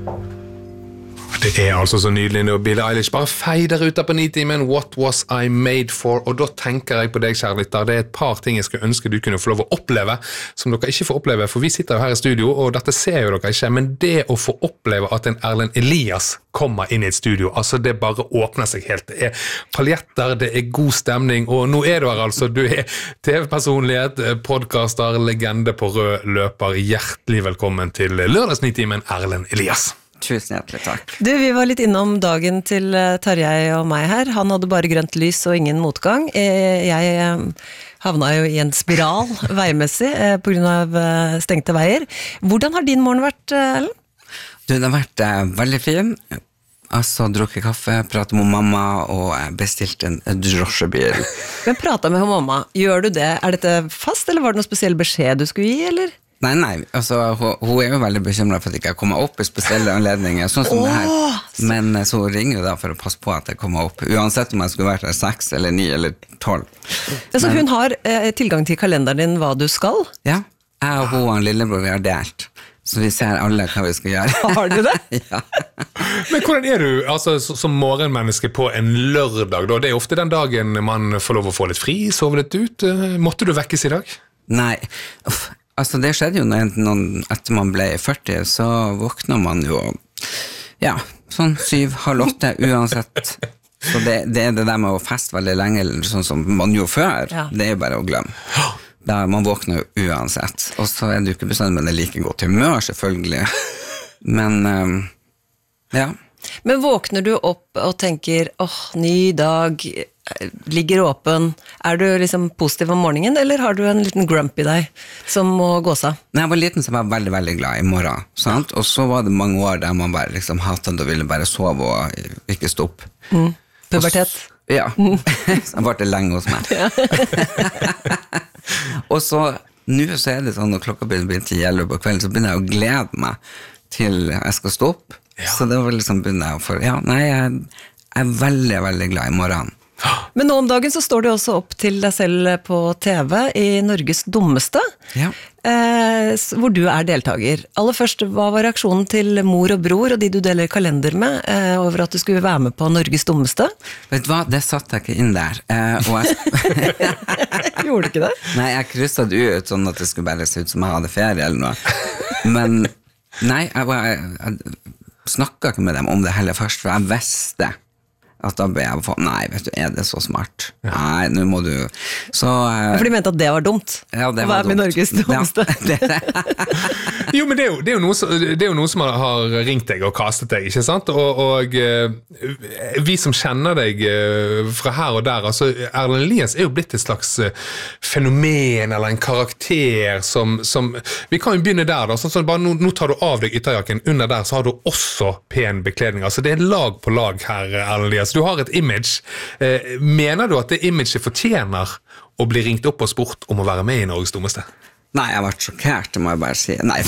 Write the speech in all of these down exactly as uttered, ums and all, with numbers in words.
Det er altså så nydelig når Billie Eilish bare feider ut av på Nitimen What Was I Made For? Og da tenker jeg på deg, kjære lytter. Det er et par ting jeg skulle ønske du kunne få lov å oppleve, som dere ikke får oppleve, for vi sitter jo her i studio, og dette ser jo dere ikke, men det å få oppleve at en Erlend Elias kommer inn i et studio, altså det bare åpner seg helt. Det er paljetter, det er god stemning, og nå er du her altså. Du er T V-personlighet, podcaster, legende på rød løper. Hjertelig velkommen til Lørdagsnitimen, Erlend Elias. Tusen hjertelig takk. Du, vi var litt innom dagen til Tarjei og meg her. Han hadde bare grønt lys og ingen motgang. Jeg havna jo i en spiral veimessig på grunn av stengte veier. Hvordan har din morgen vært, Ellen? Du, den har vært eh, veldig fin. Altså, drukket kaffe, pratet med mamma og bestilt en, en drosjebil. Men pratet med mamma, gjør du det? Er dette fast, eller var det noen spesiell beskjed du skulle gi, eller? Nei, nei, altså, hun, hun er jo veldig bekymret for at jeg ikke kommer opp i spesielle anledninger, sånn som oh, det her. Men så ringer hun da for å passe på at jeg kommer opp, uansett om jeg skulle vært der seks eller ni eller tolv. Ja, så hun har eh, tilgang til kalenderen din hva du skal? Ja, jeg og hun og en lillebror vi har delt, så vi ser alle hva vi skal gjøre. Har du det? Ja. Men hvordan er du altså, som morgenmenneske på en lørdag? Da? Det er ofte den dagen man får lov å få litt fri, sove litt ut. Måtte du vekkes i dag? Nei, uff. Altså det skjedde jo når, når, etter man ble førti, så våkner man jo, ja, sånn syv, halv åtte, uansett. Så det, det er det der med å feste veldig lenge, sånn som man gjorde før, ja. Det er jo bare å glemme. Der man våkner jo uansett. Og så er det jo ikke bestandig, men det er like godt humør, selvfølgelig. Men, um, ja. Men våkner du opp og tenker, åh, ny dag, ligger åpen, er du liksom positiv om morgenen, eller har du en liten grump i deg som må gå seg? Når jeg var liten så var jeg veldig, veldig glad i morgen, sant? Og så var det mange år der man bare liksom hatet og ville bare sove og ikke stå opp. Mm. Pubertet? Og, ja, så var det lenge hos meg. Ja. Og så, nå så er det sånn, når klokka begynner til elleve på kvelden, så begynner jeg å glede meg til jeg skal stå opp. Ja. Så det var liksom begynner jeg å få, ja, nei, jeg, jeg er veldig, veldig glad i morgenen. Men nå om dagen så står du også opp til deg selv på T V i Norges dummeste, ja. eh, hvor du er deltager. Aller først, hva var reaksjonen til mor og bror og de du deler kalender med, eh, over at du skulle være med på Norges dummeste? Vet du hva, det satt jeg ikke inn der. Eh, og jeg... Gjorde du ikke det? Nei, jeg krysset det ut sånn at det skulle bare se ut som jeg hadde ferie eller noe. Men nei, jeg, var, jeg, jeg snakket ikke med dem om det heller først, for jeg visste at da ble jeg på, nei, vet du, er det så smart? Ja. Nei, nå må du... Så, uh, for de mente at det var dumt? Ja, det var dumt. Å være med Norges dummeste. Ja, det, det. Jo, men det er jo, det er jo, noe, det er jo noe som har ringt deg og kastet deg, ikke sant? Og, og uh, vi som kjenner deg uh, fra her og der, altså Erlend Elias er jo blitt et slags uh, fenomen eller en karakter som, som... Vi kan jo begynne der da, sånn, så bare nå, nå tar du av deg ytterjakken, under der så har du også pen bekledning. Altså det er lag på lag her, Erlend Elias. Du har et image. Eh, mener du at det imaget fortjener å bli ringt opp og spurt om å være med i Norges dummeste? Nei, jeg har vært sjokkert, det må jeg bare si. Nei,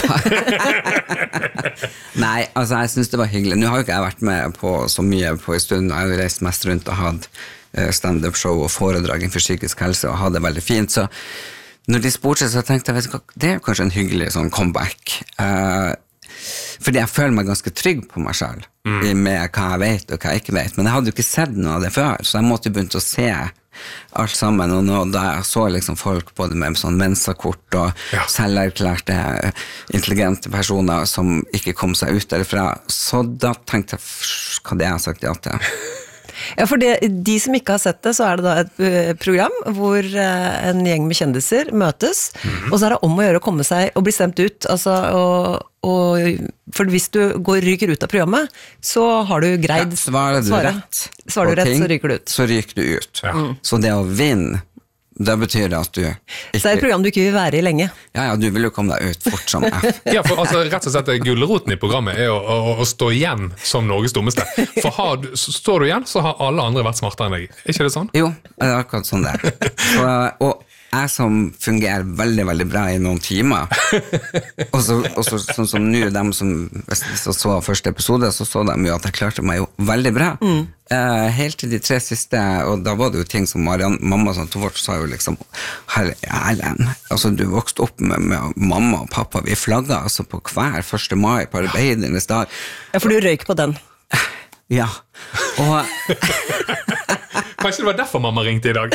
Nei, altså jeg synes det var hyggelig. Nå har jo ikke jeg vært med på så mye på en stund. Jeg har jo reist mest rundt og hatt stand-up show og foredrag for psykisk helse og hadde det veldig fint. Så når de spurte så tenkte jeg, vet du hva, det er kanskje en hyggelig sånn comeback. Uh, fordi jeg føler meg ganske trygg på meg selv mm. med hva jeg vet og hva jeg ikke vet, men jeg hadde jo ikke sett noe av det før, så jeg måtte jo begynne å se alt sammen, og nå, da jeg så liksom folk både med sånn mensakort og ja. Selverklærte intelligente personer som ikke kom seg ut derfra, så da tenkte jeg hva det jeg har sagt ja til. Ja, for det, de som ikke har sett det, så er det da et uh, program hvor uh, en gjeng med kjendiser møtes, mm-hmm. og så er det om å gjøre å komme seg og bli stemt ut, altså, og, og, for hvis du går, ryker ut av programmet, så har du greid ja, svarer du svare. rett, svarer du rett ting, så ryker du ut. Så ryker du ut. Ja. Mm. Så det å vinne, det betyr at du ikke... Så det er et program du ikke vil være i lenge. Ja, ja, du vil jo komme deg ut fort som F. Ja, for altså, rett og slett gulroten i programmet er å, å, å stå igjen som Norges dummeste. For har du, står du igjen, så har alle andre vært smartere enn deg. Er ikke det sånn? Jo, det er akkurat sånn det er. Så, og jeg som fungerer veldig, veldig bra i noen timer, og så, og så sånn som nå, dem som hvis de så, så første episode, så så de jo at jeg klarte meg jo veldig bra. Mm. Uh, helt til de tre siste, og da var det jo ting som Marianne, mamma som tog vårt, sa jo liksom, herre Erlend, altså du vokste opp med, med mamma og pappa, vi flagget altså på hver første mai på arbeidernes dag. Ja, for du røyk på den. Ja, og kanskje det var derfor mamma ringte i dag.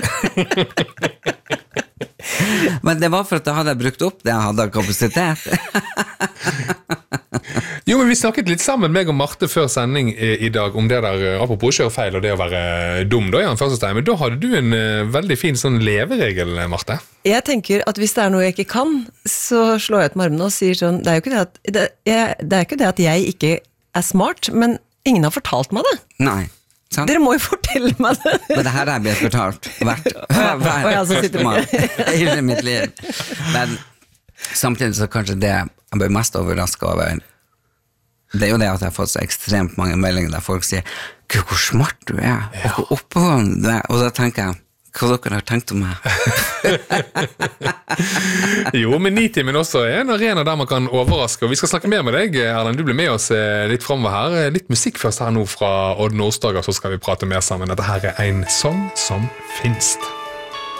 Men det var for at da hadde jeg brukt opp det jeg hadde av kapasitet. Jo, men vi snakket litt sammen, meg og Marte, før sending i, i dag, om det der, apropos kjøre feil og det å være dum, da, Jan Førstestein. Men da hadde du en uh, veldig fin sånn leveregel, Marte. Jeg tenker at hvis det er noe jeg ikke kan, så slår jeg ut med armene og sier sånn, det er jo ikke det at, det, jeg, det er ikke det at jeg ikke er smart, men ingen har fortalt meg det. Nei. Sant? Dere må jo fortelle meg det. Men det her er blitt fortalt hvert, hver første mann i hele mitt liv. Men samtidig så kanskje det jeg ble mest overrasket over, det er jo det at jeg har fått så ekstremt mange meldinger der folk sier, Gud, hvor smart du er, og hvor oppegående du er. Og da tenker jeg, hva dere har tenkt om meg? Jo, men Nitimen også er en arena der man kan overraske, og vi skal snakke mer med deg, Erlend. Du blir med oss litt fremover her. Litt musikk først her nå fra Odd Nordstoga, så skal vi prate mer sammen. Dette her er en sånn som finst.